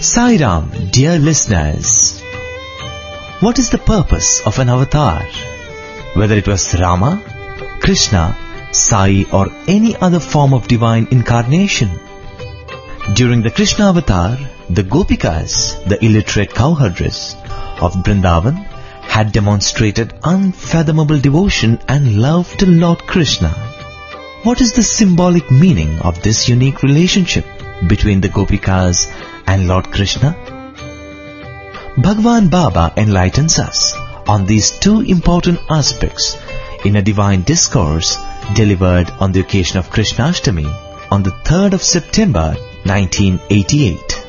Sai Ram, dear listeners. What is the purpose of an avatar? Whether it was Rama, Krishna, Sai or any other form of divine incarnation. During the Krishna avatar, the Gopikas, the illiterate cowherders of Vrindavan, had demonstrated unfathomable devotion and love to Lord Krishna. What is the symbolic meaning of this unique relationship between the Gopikas and Lord Krishna? Bhagwan Baba enlightens us on these two important aspects in a divine discourse delivered on the occasion of Krishnashtami on the 3rd of September 1988.